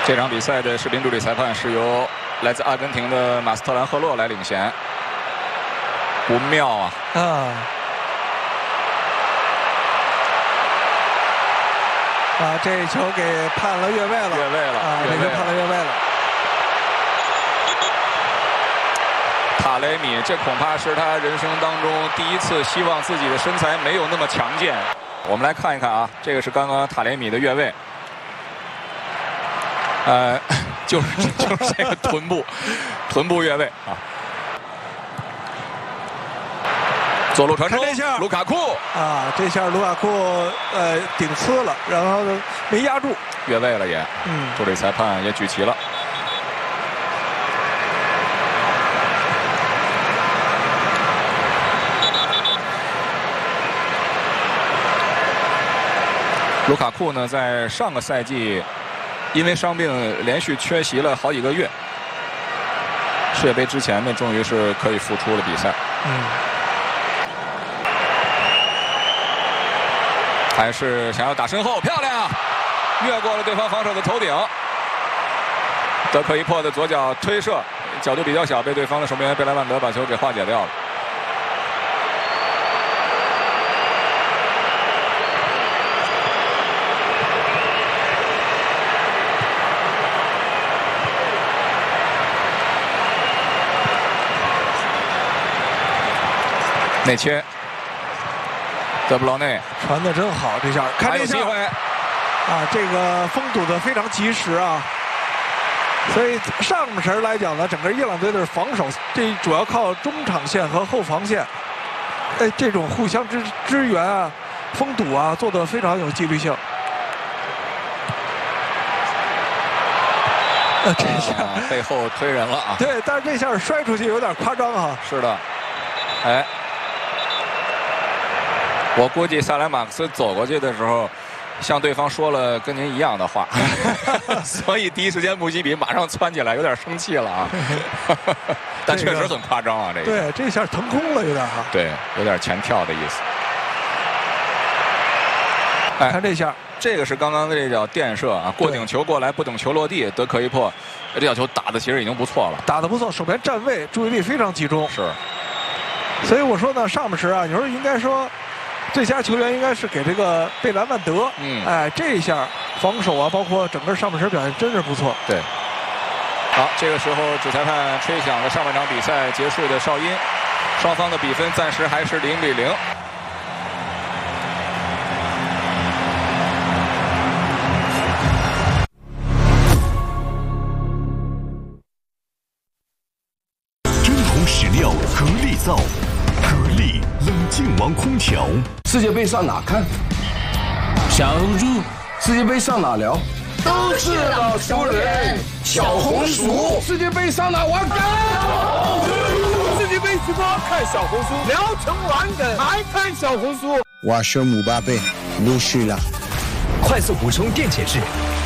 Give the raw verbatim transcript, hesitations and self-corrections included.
这场比赛的视频助理裁判是由来自阿根廷的马斯特兰赫洛来领衔。不妙啊！ 啊！啊，这球给判了越位了， 越位了啊，这球判了越位了。 塔雷米，这恐怕是他人生当中第一次希望自己的身材没有那么强健。我们来看一看啊，这个是刚刚塔雷米的越位，呃，就是就是这个臀部，臀部越位啊。左路传中，卢卡库啊，这下卢卡库呃顶呲了，然后没压住， 越位了也。 嗯， 助理裁判也举旗了。卢卡库呢，在上个赛季因为伤病连续缺席了好几个月，世界杯之前呢，终于是可以复出了比赛。 嗯。 还是想要打身后，漂亮，越过了对方防守的头顶。德科伊珀的左脚推射，角度比较小，被对方的守门员贝莱万德把球给化解掉了。内切。德布劳内传的真好，这下看这下机会啊，这个封堵的非常及时啊。所以上半时来讲呢，整个伊朗队的防守，这主要靠中场线和后防线，哎，这种互相支支援啊、封堵啊，做得非常有纪律性。呃，这下、 啊、背后推人了啊！ 对，但是这下摔出去有点夸张啊。 是的，哎。我估计萨莱马克斯走过去的时候，向对方说了跟您一样的话，所以第一时间穆希比马上窜起来，有点生气了啊。但确实很夸张啊，这个。 对，这下腾空了有点哈。 对，有点前跳的意思。 哎，看这下， 这个是刚刚的这脚垫射啊，过顶球过来，不等球落地，德科伊珀这脚球打的其实已经不错了， 打的不错，手边站位，注意力非常集中。 是。 所以我说呢，上半时啊，你说应该说。最佳球员应该是给这个贝兰万德， 嗯， 哎，这一下防守啊，包括整个上半时表现真是不错。 对，好，这个时候主裁判吹响了上半场比赛结束的哨音，双方的比分暂时还是零比零。 真空实料格力造。格力冷静王空调， 世界杯上哪看？小红书。世界杯上哪聊？都是老熟人。小红书。世界杯上哪玩梗？世界杯直播看小红书，聊成玩梗还看小红书。 我是姆巴佩，不是了。 快速补充电解质，